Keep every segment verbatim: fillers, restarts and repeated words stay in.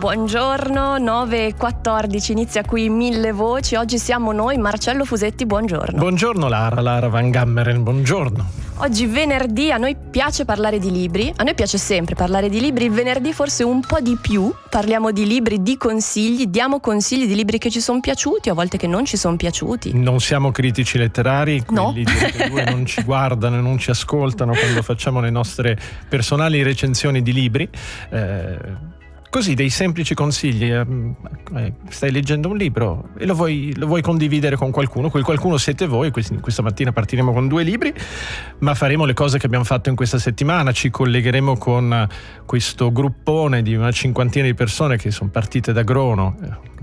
buongiorno, nove e quattordici, inizia qui Mille Voci. Oggi siamo noi, Marcello Fusetti, buongiorno. Buongiorno Lara, Lara Van Gammeren, buongiorno. Oggi venerdì, a noi piace parlare di libri, a noi piace sempre parlare di libri, il venerdì forse un po' di più, parliamo di libri, di consigli, diamo consigli di libri che ci sono piaciuti, a volte che non ci sono piaciuti. Non siamo critici letterari, no. quelli di Rete due non ci guardano, non ci ascoltano quando facciamo le nostre personali recensioni di libri. Eh, Così, dei semplici consigli. Eh, stai leggendo un libro e lo vuoi, lo vuoi condividere con qualcuno, quel qualcuno siete voi. Questa mattina partiremo con due libri, ma faremo le cose che abbiamo fatto in questa settimana. Ci collegheremo con questo gruppone di una cinquantina di persone che sono partite da Grono,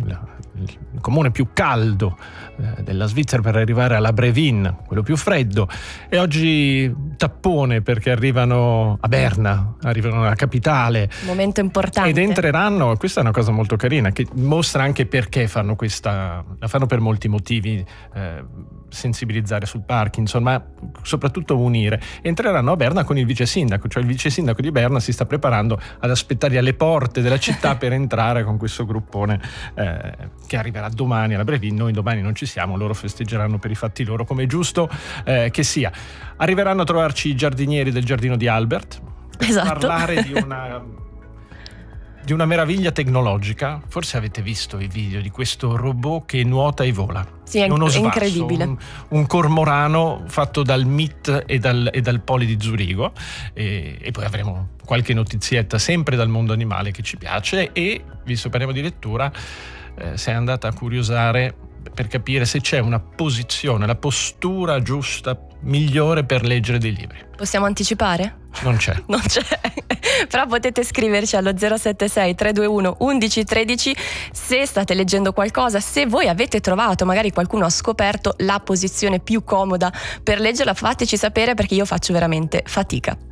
il comune più caldo della Svizzera, per arrivare alla Brevin, quello più freddo, e oggi tappone perché arrivano a Berna, arrivano alla capitale. Momento importante. Ed entreranno, questa è una cosa molto carina che mostra anche perché fanno questa, la fanno per molti motivi, eh, sensibilizzare sul Parkinson, ma soprattutto unire. Entreranno a Berna con il vice sindaco, cioè il vice sindaco di Berna si sta preparando ad aspettarli alle porte della città per entrare con questo gruppone eh, che arriverà domani alla Brevin. Noi domani non ci siamo, loro festeggeranno per i fatti loro, come è giusto eh, che sia. Arriveranno a trovarci i giardinieri del giardino di Albert per esatto. parlare di una di una meraviglia tecnologica. Forse avete visto i video di questo robot che nuota e vola. Sì, è, uno è svasso, incredibile. Un, un cormorano fatto dal M I T e dal, e dal Poli di Zurigo, e, e poi avremo qualche notizietta sempre dal mondo animale che ci piace. E visto che parliamo di lettura, eh, sei andata a curiosare per capire se c'è una posizione, la postura giusta, migliore per leggere dei libri. Possiamo anticipare? Non c'è. Non c'è. Però potete scriverci allo zero sette sei tre due uno uno uno uno tre se state leggendo qualcosa, se voi avete trovato, magari qualcuno ha scoperto la posizione più comoda per leggerla, fateci sapere perché io faccio veramente fatica.